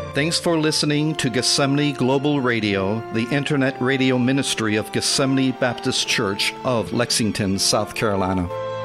Thanks for listening to Gethsemane Global Radio, the internet radio ministry of Gethsemane Baptist Church of Lexington, South Carolina.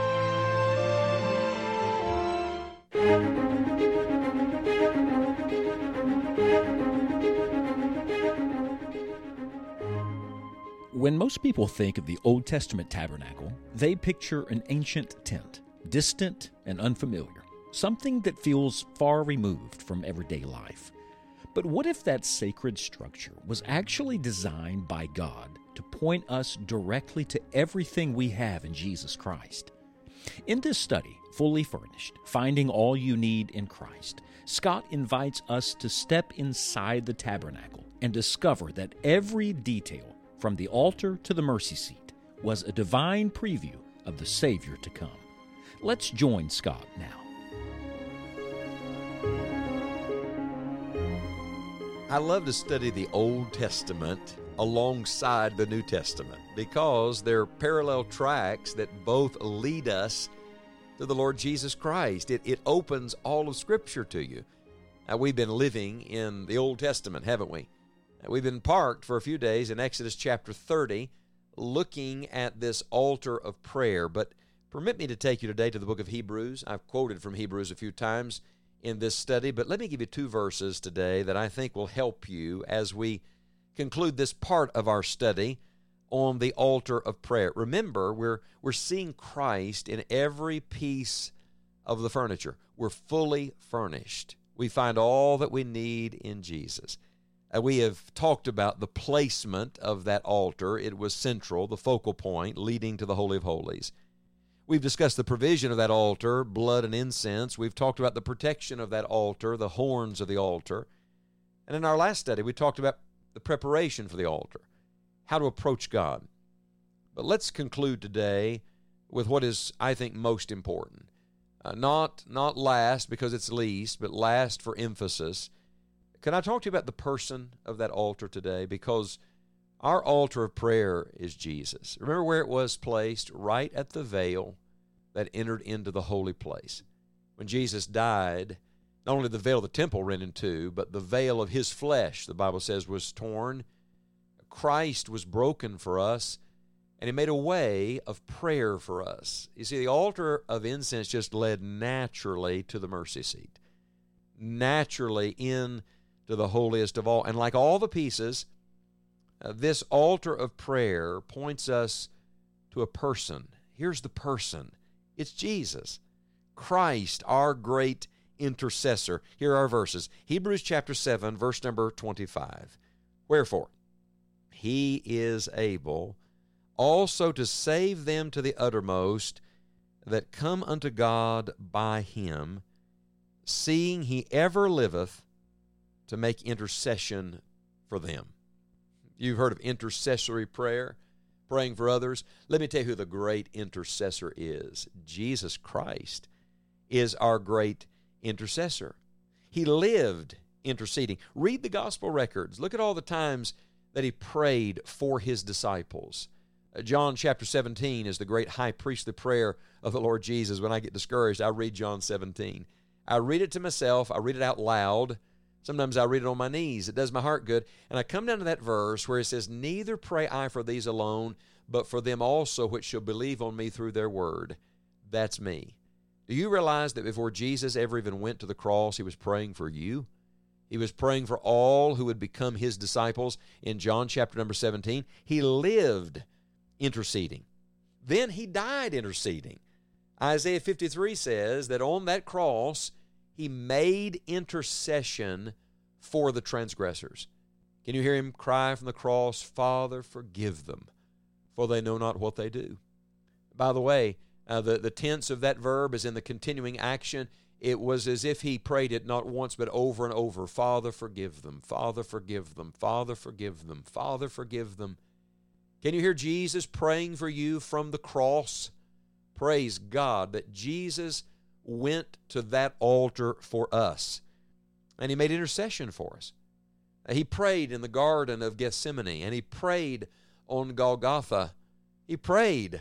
When most people think of the Old Testament tabernacle, they picture an ancient tent, distant and unfamiliar, something that feels far removed from everyday life. But what if that sacred structure was actually designed by God to point us directly to everything we have in Jesus Christ? In this study, Fully Furnished, Finding All You Need in Christ, Scott invites us to step inside the tabernacle and discover that every detail, from the altar to the mercy seat, was a divine preview of the Savior to come. Let's join Scott now. I love to study the Old Testament alongside the New Testament because they're parallel tracks that both lead us to the Lord Jesus Christ. It opens all of Scripture to you. Now, we've been living in the Old Testament, haven't we? We've been parked for a few days in Exodus chapter 30, looking at this altar of prayer. But permit me to take you today to the book of Hebrews. I've quoted from Hebrews a few times in this study, but let me give you two verses today that I think will help you as we conclude this part of our study on the altar of prayer. Remember, we're seeing Christ in every piece of the furniture. We're fully furnished. We find all that we need in Jesus. We have talked about the placement of that altar. It was central, the focal point, leading to the Holy of Holies. We've discussed the provision of that altar, blood and incense. We've talked about the protection of that altar, the horns of the altar. And in our last study, we talked about the preparation for the altar, how to approach God. But let's conclude today with what is, I think, most important. Not last because it's least, but last for emphasis. Can I talk to you about the person of that altar today? Because our altar of prayer is Jesus. Remember where it was placed? Right at the veil that entered into the holy place. When Jesus died, not only the veil of the temple rent in two, but the veil of his flesh, the Bible says, was torn. Christ was broken for us, and he made a way of prayer for us. You see, the altar of incense just led naturally to the mercy seat, naturally into the holiest of all. And like all the pieces, this altar of prayer points us to a person. Here's the person. It's Jesus, Christ, our great intercessor. Here are our verses. Hebrews chapter 7, verse number 25. Wherefore, he is able also to save them to the uttermost that come unto God by him, seeing he ever liveth to make intercession for them. You've heard of intercessory prayer, praying for others. Let me tell you who the great intercessor is. Jesus Christ is our great intercessor. He lived interceding. Read the gospel records. Look at all the times that he prayed for his disciples. John chapter 17 is the great high priestly prayer of the Lord Jesus. When I get discouraged, I read John 17. I read it to myself. I read it out loud. Sometimes I read it on my knees. It does my heart good. And I come down to that verse where it says, neither pray I for these alone, but for them also which shall believe on me through their word. That's me. Do you realize that before Jesus ever even went to the cross, he was praying for you? He was praying for all who would become his disciples. In John chapter number 17, he lived interceding. Then he died interceding. Isaiah 53 says that on that cross, he made intercession for the transgressors. Can you hear him cry from the cross, Father, forgive them, for they know not what they do? By the way, the tense of that verb is in the continuing action. It was as if he prayed it not once but over and over. Father, forgive them. Father, forgive them. Father, forgive them. Father, forgive them. Can you hear Jesus praying for you from the cross? Praise God that Jesus went to that altar for us, and he made intercession for us. He prayed in the Garden of Gethsemane, and he prayed on Golgotha. He prayed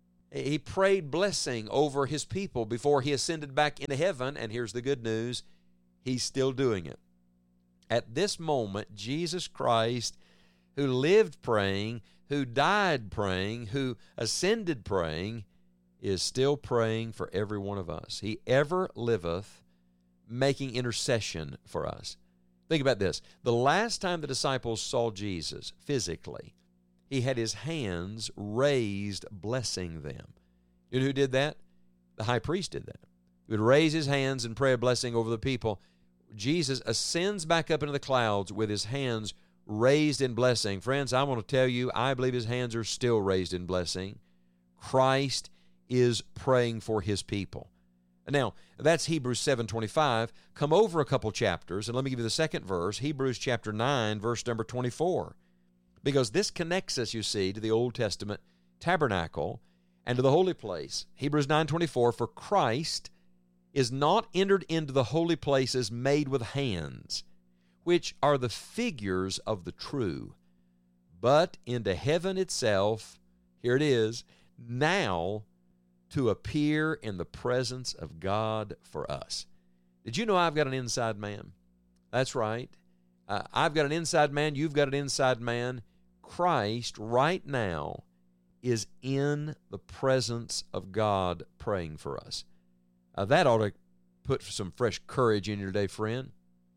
blessing over his people before he ascended back into heaven, and here's the good news, he's still doing it. At this moment, Jesus Christ, who lived praying, who died praying, who ascended praying, is still praying for every one of us. He ever liveth, making intercession for us. Think about this. The last time the disciples saw Jesus physically, he had his hands raised blessing them. You know who did that? The high priest did that. He would raise his hands and pray a blessing over the people. Jesus ascends back up into the clouds with his hands raised in blessing. Friends, I want to tell you, I believe his hands are still raised in blessing. Christ is praying for his people. Now, that's Hebrews 7:25. Come over a couple chapters, and let me give you the second verse, Hebrews chapter 9, verse number 24. Because this connects us, you see, to the Old Testament tabernacle and to the holy place. Hebrews 9:24, for Christ is not entered into the holy places made with hands, which are the figures of the true, but into heaven itself, here it is, now to appear in the presence of God for us. Did you know I've got an inside man? That's right. I've got an inside man. You've got an inside man. Christ right now is in the presence of God praying for us. That ought to put some fresh courage in you today, friend.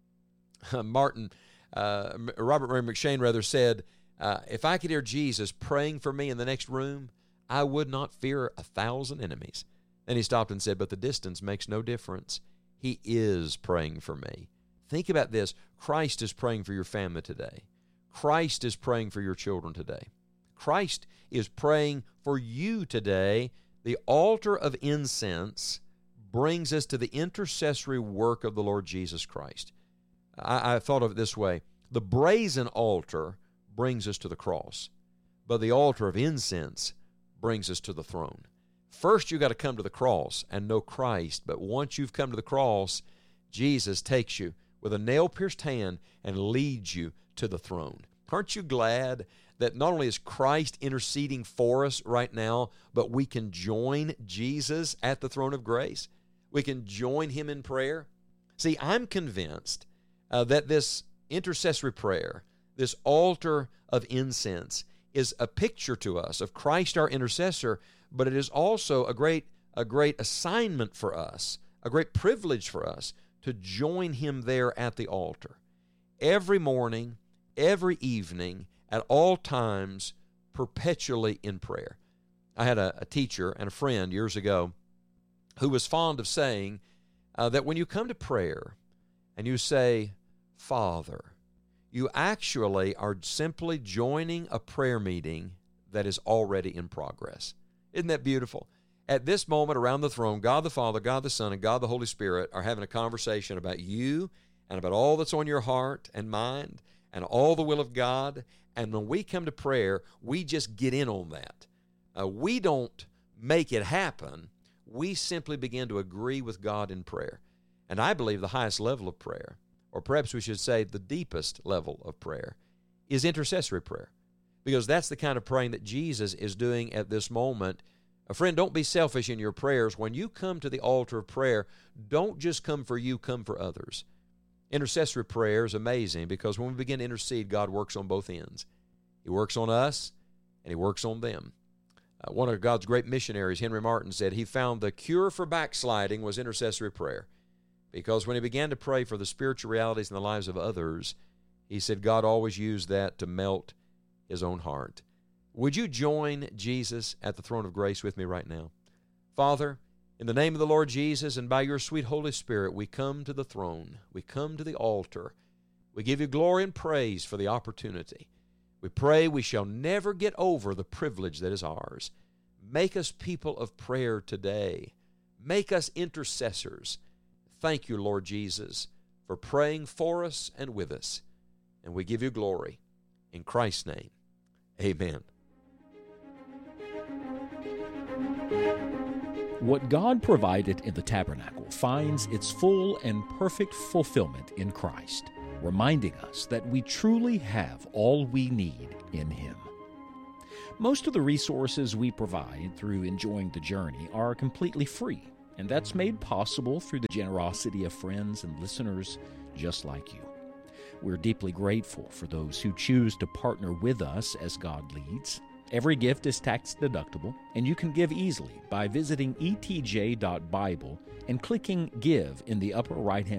Robert Murray McShane said, if I could hear Jesus praying for me in the next room, I would not fear 1,000 enemies. Then he stopped and said, but the distance makes no difference. He is praying for me. Think about this. Christ is praying for your family today. Christ is praying for your children today. Christ is praying for you today. The altar of incense brings us to the intercessory work of the Lord Jesus Christ. I thought of it this way. The brazen altar brings us to the cross, but the altar of incense brings us to the throne. First, you've got to come to the cross and know Christ, but once you've come to the cross, Jesus takes you with a nail-pierced hand and leads you to the throne. Aren't you glad that not only is Christ interceding for us right now, but we can join Jesus at the throne of grace? We can join him in prayer. See, I'm convinced that this intercessory prayer, this altar of incense, is a picture to us of Christ our intercessor, but it is also a great assignment for us, a great privilege for us to join him there at the altar. Every morning, every evening, at all times, perpetually in prayer. I had a teacher and a friend years ago who was fond of saying that when you come to prayer and you say, Father, you actually are simply joining a prayer meeting that is already in progress. Isn't that beautiful? At this moment around the throne, God the Father, God the Son, and God the Holy Spirit are having a conversation about you and about all that's on your heart and mind and all the will of God. And when we come to prayer, we just get in on that. We don't make it happen. We simply begin to agree with God in prayer. And I believe the highest level of prayer, or perhaps we should say the deepest level of prayer, is intercessory prayer. Because that's the kind of praying that Jesus is doing at this moment. Friend, don't be selfish in your prayers. When you come to the altar of prayer, don't just come for you, come for others. Intercessory prayer is amazing because when we begin to intercede, God works on both ends. He works on us and he works on them. One of God's great missionaries, Henry Martin, said he found the cure for backsliding was intercessory prayer. Because when he began to pray for the spiritual realities in the lives of others, he said God always used that to melt his own heart. Would you join Jesus at the throne of grace with me right now? Father, in the name of the Lord Jesus and by your sweet Holy Spirit, we come to the throne. We come to the altar. We give you glory and praise for the opportunity. We pray we shall never get over the privilege that is ours. Make us people of prayer today. Make us intercessors. Thank you, Lord Jesus, for praying for us and with us. And we give you glory. In Christ's name, amen. What God provided in the tabernacle finds its full and perfect fulfillment in Christ, reminding us that we truly have all we need in Him. Most of the resources we provide through enjoying the journey are completely free, and that's made possible through the generosity of friends and listeners just like you. We're deeply grateful for those who choose to partner with us as God leads. Every gift is tax deductible, and you can give easily by visiting etj.bible and clicking Give in the upper right-hand